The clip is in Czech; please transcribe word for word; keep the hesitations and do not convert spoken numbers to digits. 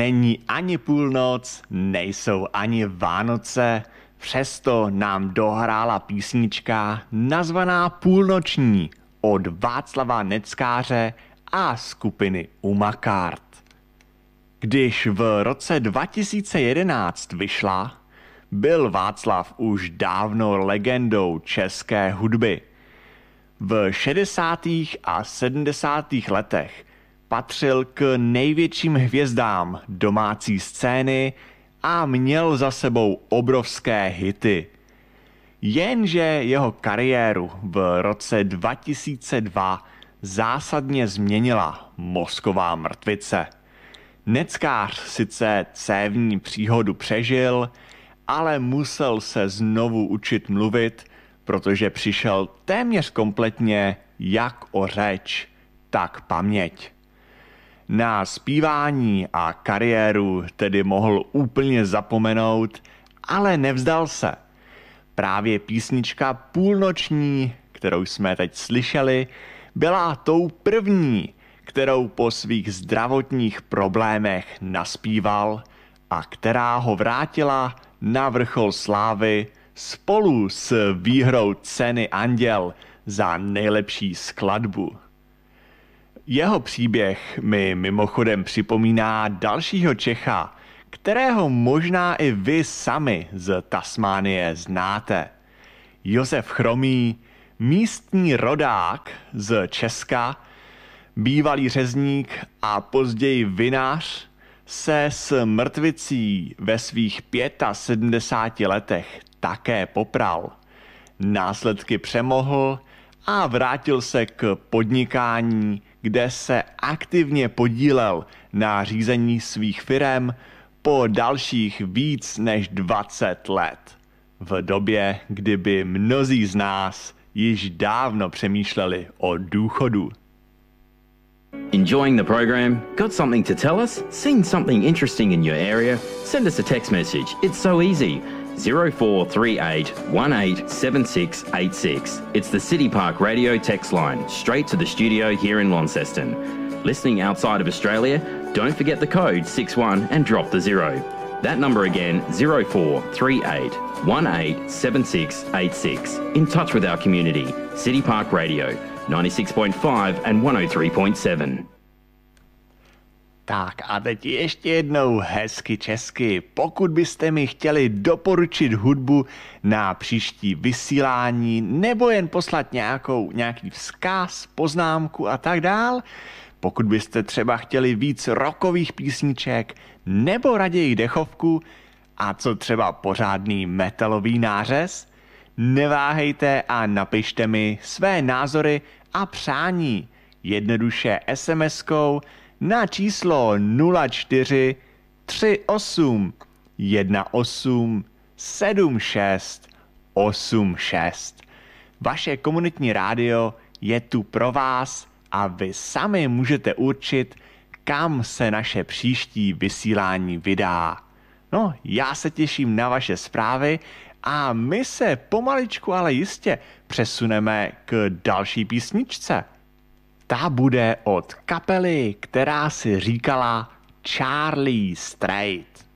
Není ani půlnoc, nejsou ani Vánoce, přesto nám dohrála písnička nazvaná Půlnoční od Václava Neckáře a skupiny Umakart. Když v roce dva tisíce jedenáct vyšla, byl Václav už dávno legendou české hudby. V šedesátých a sedmdesátých letech patřil k největším hvězdám domácí scény a měl za sebou obrovské hity. Jenže jeho kariéru v roce dva tisíce dva zásadně změnila mozková mrtvice. Neckář sice cévní příhodu přežil, ale musel se znovu učit mluvit, protože přišel téměř kompletně jak o řeč, tak paměť. Na zpívání a kariéru tedy mohl úplně zapomenout, ale nevzdal se. Právě písnička Půlnoční, kterou jsme teď slyšeli, byla tou první, kterou po svých zdravotních problémech naspíval a která ho vrátila na vrchol slávy spolu s výhrou ceny Anděl za nejlepší skladbu. Jeho příběh mi mimochodem připomíná dalšího Čecha, kterého možná i vy sami z Tasmánie znáte. Josef Chromý, místní rodák z Česka, bývalý řezník a později vinař, se s mrtvicí ve svých sedmdesáti pěti letech také popral. Následky přemohl a vrátil se k podnikání, kde se aktivně podílel na řízení svých firem po dalších víc než dvacet let. V době, kdyby mnozí z nás již dávno přemýšleli o důchodu. Enjoying the program? Got something to tell us? Seen something interesting in your area? Send us a text message. It's so easy. zero four three eight one eight seven six eight six. It's the City Park Radio text line, straight to the studio here in Launceston. Listening outside of Australia? Don't forget the code six one and drop the zero. That number again, zero four three eight one eight seven six eight six. In touch with our community. City Park Radio, ninety-six point five and one oh three point seven. Tak a teď ještě jednou hezky česky. Pokud byste mi chtěli doporučit hudbu na příští vysílání nebo jen poslat nějakou, nějaký vzkaz, poznámku a tak dál, pokud byste třeba chtěli víc rockových písniček nebo raději dechovku a co třeba pořádný metalový nářez, neváhejte a napište mi své názory a přání jednoduše es em eskou na číslo nula čtyři tři osm jedna osm sedm šest osm šest. Vaše komunitní rádio je tu pro vás a vy sami můžete určit, kam se naše příští vysílání vydá. No, já se těším na vaše zprávy a my se pomaličku, ale jistě přesuneme k další písničce. Ta bude od kapely, která si říkala Charlie Straight.